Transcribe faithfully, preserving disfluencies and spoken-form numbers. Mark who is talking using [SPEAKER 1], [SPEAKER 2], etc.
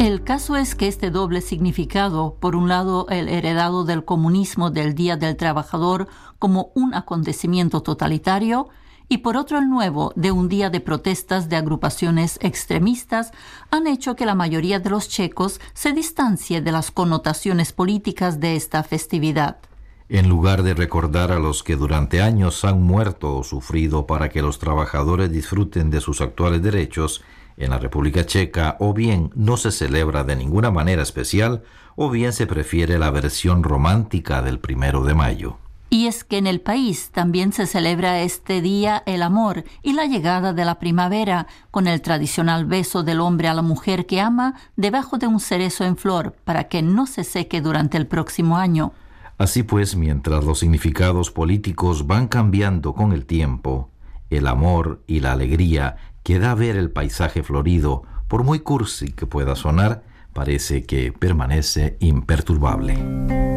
[SPEAKER 1] El caso es que este doble significado, por un lado el heredado del comunismo del Día del Trabajador como un acontecimiento totalitario, y por otro el nuevo de un día de protestas de agrupaciones extremistas, han hecho que la mayoría de los checos se distancie de las connotaciones políticas de esta festividad.
[SPEAKER 2] En lugar de recordar a los que durante años han muerto o sufrido para que los trabajadores disfruten de sus actuales derechos, en la República Checa o bien no se celebra de ninguna manera especial o bien se prefiere la versión romántica del primero de mayo.
[SPEAKER 1] Y es que en el país también se celebra este día el amor y la llegada de la primavera, con el tradicional beso del hombre a la mujer que ama debajo de un cerezo en flor para que no se seque durante el próximo año.
[SPEAKER 2] Así pues, mientras los significados políticos van cambiando con el tiempo, el amor y la alegría que da ver el paisaje florido, por muy cursi que pueda sonar, parece que permanece imperturbable.